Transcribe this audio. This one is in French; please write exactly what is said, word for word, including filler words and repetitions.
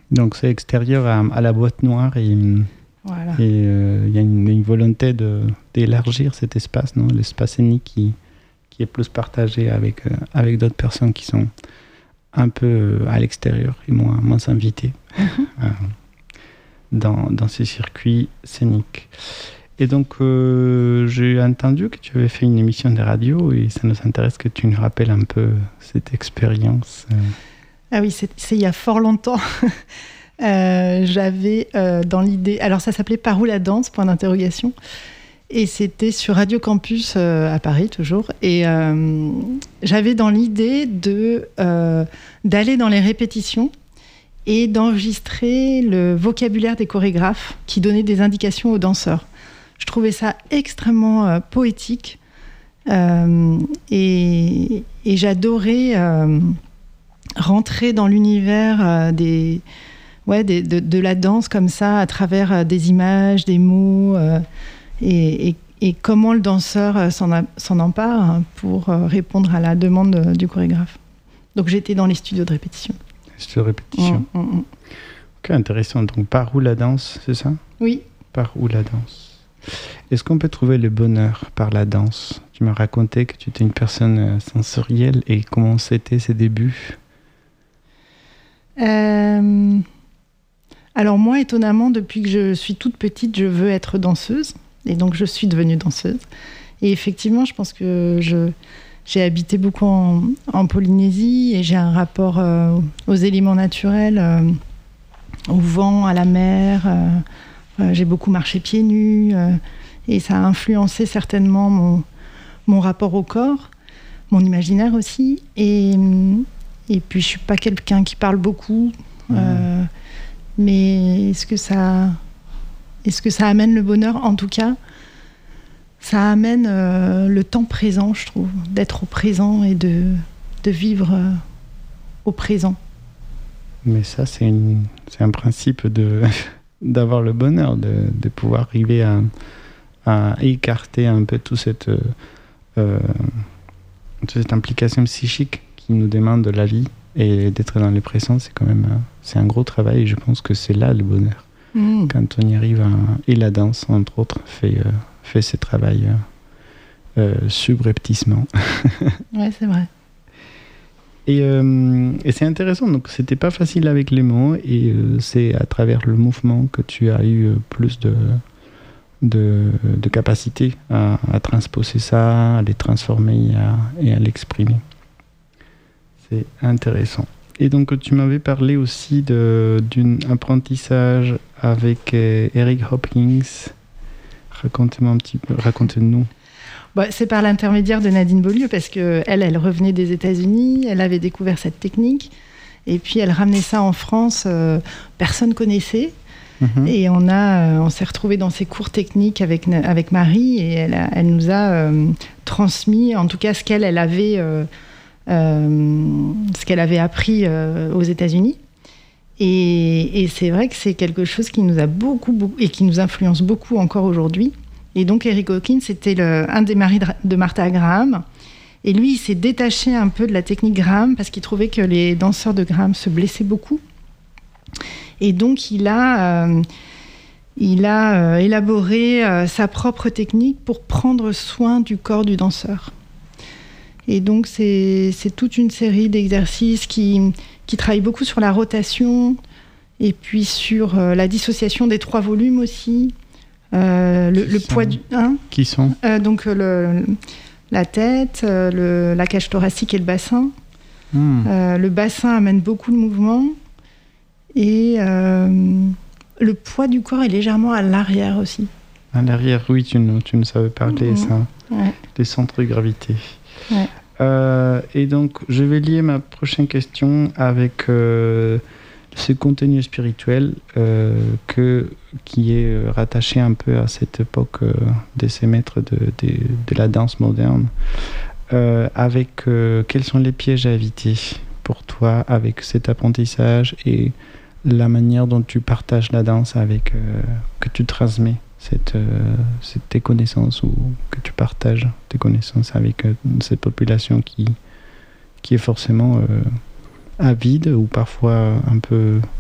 Donc c'est extérieur à, à la boîte noire et voilà. Et il euh, y a une, une volonté de, d'élargir cet espace, non, l'espace scénique qui, qui est plus partagé avec, euh, avec d'autres personnes qui sont un peu euh, à l'extérieur et moins, moins invitées mm-hmm. euh, dans, dans ces circuits scéniques. Et donc, euh, j'ai entendu que tu avais fait une émission de radio et ça nous intéresse que tu nous rappelles un peu cette expérience. Euh. Ah oui, c'est, c'est il y a fort longtemps. Euh, j'avais euh, dans l'idée... Alors, ça s'appelait « Par où la danse ?» point d'interrogation. Et c'était sur Radio Campus euh, à Paris, toujours. Et euh, j'avais dans l'idée de, euh, d'aller dans les répétitions et d'enregistrer le vocabulaire des chorégraphes qui donnaient des indications aux danseurs. Je trouvais ça extrêmement euh, poétique. Euh, et, et j'adorais euh, rentrer dans l'univers euh, des... Ouais, de, de, de la danse comme ça, à travers euh, des images, des mots, euh, et, et, et comment le danseur euh, s'en, a, s'en empare hein, pour euh, répondre à la demande euh, du chorégraphe. Donc j'étais dans les studios de répétition. Les studios de répétition. Mmh, mmh. Ok, intéressant. Donc par où la danse, c'est ça ? Oui. Par où la danse ? Est-ce qu'on peut trouver le bonheur par la danse ? Tu m'as raconté que tu étais une personne sensorielle, et comment c'était ses débuts ? euh... Alors moi, étonnamment, depuis que je suis toute petite, je veux être danseuse. Et donc, je suis devenue danseuse. Et effectivement, je pense que je, j'ai habité beaucoup en, en Polynésie et j'ai un rapport euh, aux éléments naturels, euh, au vent, à la mer. Euh, euh, j'ai beaucoup marché pieds nus. Euh, et ça a influencé certainement mon, mon rapport au corps, mon imaginaire aussi. Et, et puis, je ne suis pas quelqu'un qui parle beaucoup. Mmh. Euh, Mais est-ce que ça, est-ce que ça amène le bonheur ? En tout cas, ça amène euh, le temps présent, je trouve, d'être au présent et de, de vivre euh, au présent. Mais ça, c'est, une, c'est un principe de, d'avoir le bonheur, de, de pouvoir arriver à, à écarter un peu toute cette, euh, toute cette implication psychique qui nous demande de la vie. Et d'être dans le présent, c'est quand même c'est un gros travail, et je pense que c'est là le bonheur. Mmh. Quand on y arrive, à, et la danse, entre autres, fait, euh, fait ce travail euh, euh, subrepticement. Ouais, c'est vrai. Et, euh, et c'est intéressant, donc c'était pas facile avec les mots, et euh, c'est à travers le mouvement que tu as eu plus de, de, de capacité à, à transposer ça, à les transformer et à, et à l'exprimer. C'est intéressant. Et donc, tu m'avais parlé aussi de, d'un apprentissage avec euh, Eric Hopkins. Racontez-moi un petit peu, racontez-nous. Bah, c'est par l'intermédiaire de Nadine Beaulieu, parce qu'elle, elle revenait des États-Unis, elle avait découvert cette technique, et puis elle ramenait ça en France, euh, personne ne connaissait. Mm-hmm. Et on, a, on s'est retrouvés dans ces cours techniques avec, avec Marie, et elle, a, elle nous a euh, transmis, en tout cas, ce qu'elle elle avait... Euh, Euh, ce qu'elle avait appris euh, aux États-Unis. Et, et c'est vrai que c'est quelque chose qui nous a beaucoup, beaucoup et qui nous influence beaucoup encore aujourd'hui. Et donc Eric Hopkins, c'était le, un des maris de, de Martha Graham. Et lui, il s'est détaché un peu de la technique Graham parce qu'il trouvait que les danseurs de Graham se blessaient beaucoup. Et donc il a, euh, il a euh, élaboré euh, sa propre technique pour prendre soin du corps du danseur. Et donc, c'est, c'est toute une série d'exercices qui, qui travaillent beaucoup sur la rotation et puis sur euh, la dissociation des trois volumes aussi. Euh, le, le poids du... Hein Qui sont euh, Donc, le, la tête, euh, le, la cage thoracique et le bassin. Mmh. Euh, le bassin amène beaucoup de mouvement. Et euh, le poids du corps est légèrement à l'arrière aussi. À l'arrière, oui, tu nous, tu nous avais parlé, mmh. ça. Ouais. Les centres de gravité. Ouais. Euh, et donc, je vais lier ma prochaine question avec euh, ce contenu spirituel euh, que, qui est rattaché un peu à cette époque euh, de ces maîtres de, de, de la danse moderne. Euh, avec euh, quels sont les pièges à éviter pour toi avec cet apprentissage et la manière dont tu partages la danse, avec, euh, que tu transmets Cette, euh, cette, tes connaissances, ou que tu partages tes connaissances avec euh, cette population qui, qui est forcément euh, avide ou parfois un peu